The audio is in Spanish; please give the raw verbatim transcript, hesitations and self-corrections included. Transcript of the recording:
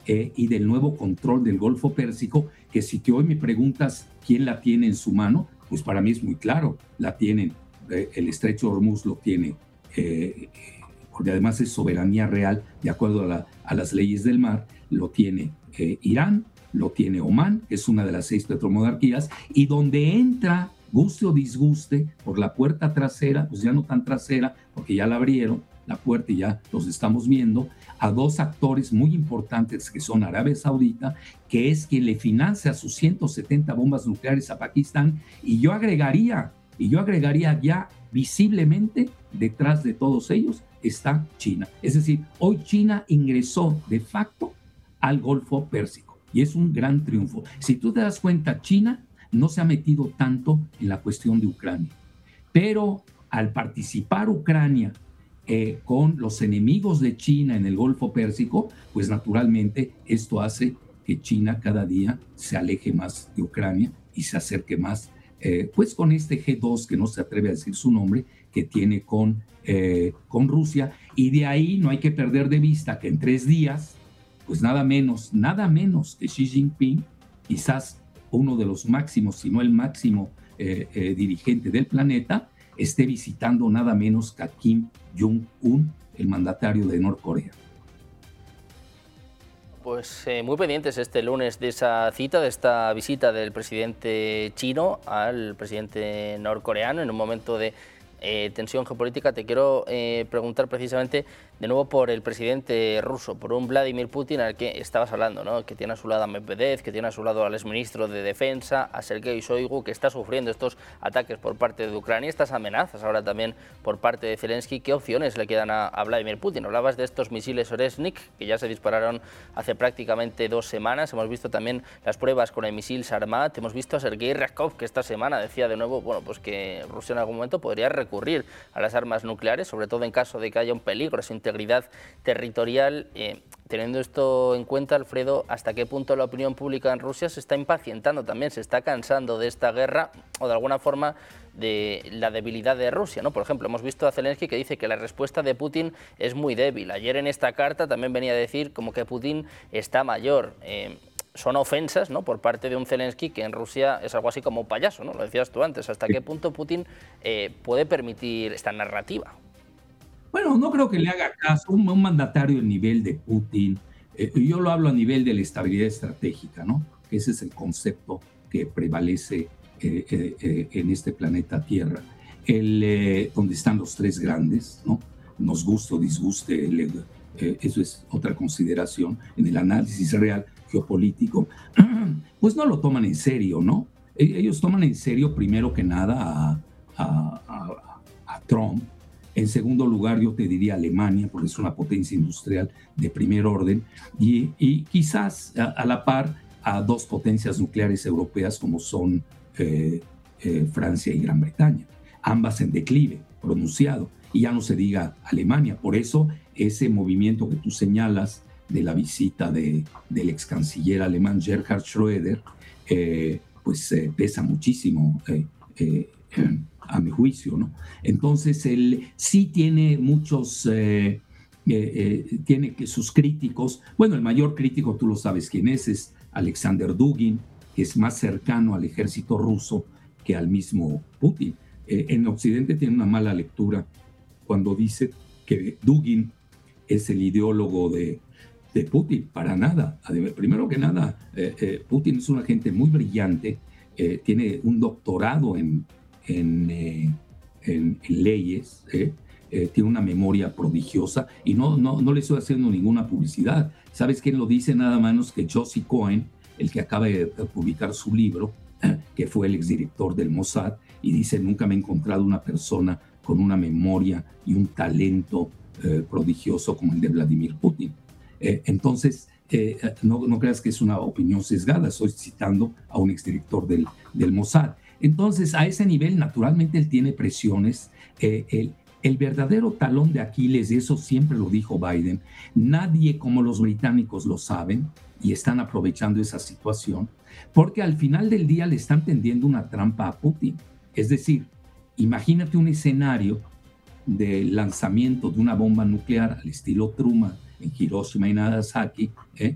eh, y del nuevo control del Golfo Pérsico, que si que hoy me preguntas quién la tiene en su mano, pues para mí es muy claro, la tienen, eh, el Estrecho de Hormuz lo tiene, eh, porque además es soberanía real, de acuerdo a, la, a las leyes del mar, lo tiene eh, Irán, lo tiene Omán, que es una de las seis petromonarquías, y donde entra, guste o disguste, por la puerta trasera, pues ya no tan trasera, porque ya la abrieron, la puerta y ya los estamos viendo, a dos actores muy importantes que son Arabia Saudita, que es quien le financia sus ciento setenta bombas nucleares a Pakistán, y yo agregaría, y yo agregaría ya visiblemente detrás de todos ellos está China. Es decir, hoy China ingresó de facto al Golfo Pérsico y es un gran triunfo. Si tú te das cuenta, China no se ha metido tanto en la cuestión de Ucrania, pero al participar Ucrania eh, con los enemigos de China en el Golfo Pérsico, pues naturalmente esto hace que China cada día se aleje más de Ucrania y se acerque más, eh, pues con este G dos, que no se atreve a decir su nombre, que tiene con, eh, con Rusia, y de ahí no hay que perder de vista que en tres días, pues nada menos, nada menos que Xi Jinping, quizás uno de los máximos, si no el máximo eh, eh, dirigente del planeta, esté visitando nada menos que a Kim Jong-un, el mandatario de Norcorea. Pues eh, muy pendientes este lunes de esa cita, de esta visita del presidente chino al presidente norcoreano en un momento de eh, tensión geopolítica. Te quiero eh, preguntar precisamente de nuevo por el presidente ruso, por un Vladimir Putin al que estabas hablando, ¿no? Que tiene a su lado a Medvedev, que tiene a su lado al exministro de Defensa, a Sergei Shoigu, que está sufriendo estos ataques por parte de Ucrania, estas amenazas ahora también por parte de Zelensky. ¿Qué opciones le quedan a, a Vladimir Putin? Hablabas de estos misiles Oresnik, que ya se dispararon hace prácticamente dos semanas. Hemos visto también las pruebas con el misil Sarmat. Hemos visto a Sergei Ryabkov, que esta semana decía de nuevo, bueno, pues que Rusia en algún momento podría recurrir a las armas nucleares, sobre todo en caso de que haya un peligro a su integridad territorial. Eh, teniendo esto en cuenta, Alfredo, ¿hasta qué punto la opinión pública en Rusia se está impacientando también, se está cansando de esta guerra o de alguna forma de la debilidad de Rusia, ¿no? Por ejemplo, hemos visto a Zelensky que dice que la respuesta de Putin es muy débil. Ayer en esta carta también venía a decir como que Putin está mayor. Eh, son ofensas, ¿no?, por parte de un Zelensky que en Rusia es algo así como un payaso, ¿no? Lo decías tú antes. ¿Hasta qué punto Putin eh, puede permitir esta narrativa? Bueno, no creo que le haga caso un, un mandatario del nivel de Putin. Eh, yo lo hablo a nivel de la estabilidad estratégica, ¿no? Ese es el concepto que prevalece eh, eh, eh, en este planeta Tierra. El, eh, donde están los tres grandes, ¿no? Nos guste o disguste, el, eh, eso es otra consideración en el análisis real geopolítico. Pues no lo toman en serio, ¿no? Ellos toman en serio primero que nada a, a, a, a Trump. En segundo lugar, yo te diría Alemania, porque es una potencia industrial de primer orden, y, y quizás a, a la par a dos potencias nucleares europeas como son eh, eh, Francia y Gran Bretaña, ambas en declive pronunciado, y ya no se diga Alemania. Por eso ese movimiento que tú señalas de la visita de, del ex canciller alemán Gerhard Schröder, eh, pues eh, pesa muchísimo, eh, eh, eh, a mi juicio, ¿no? Entonces, él sí tiene muchos, eh, eh, eh, tiene que sus críticos. Bueno, el mayor crítico, tú lo sabes quién es, es Alexander Dugin, que es más cercano al ejército ruso que al mismo Putin. Eh, en Occidente tiene una mala lectura cuando dice que Dugin es el ideólogo de, de Putin. Para nada. Primero que nada, eh, eh, Putin es una gente muy brillante, eh, tiene un doctorado en En, eh, en, en leyes, eh, eh, tiene una memoria prodigiosa y no, no, no le estoy haciendo ninguna publicidad. ¿Sabes quién lo dice? Nada menos que Yossi Cohen, el que acaba de publicar su libro, eh, que fue el exdirector del Mossad, y dice: nunca me he encontrado una persona con una memoria y un talento eh, prodigioso como el de Vladimir Putin. Eh, entonces, eh, no, no creas que es una opinión sesgada, estoy citando a un exdirector del, del Mossad. Entonces, a ese nivel, naturalmente, él tiene presiones. Eh, el, el verdadero talón de Aquiles, y eso siempre lo dijo Biden, nadie como los británicos lo saben y están aprovechando esa situación, porque al final del día le están tendiendo una trampa a Putin. Es decir, imagínate un escenario de lanzamiento de una bomba nuclear al estilo Truman en Hiroshima y Nagasaki, ¿eh?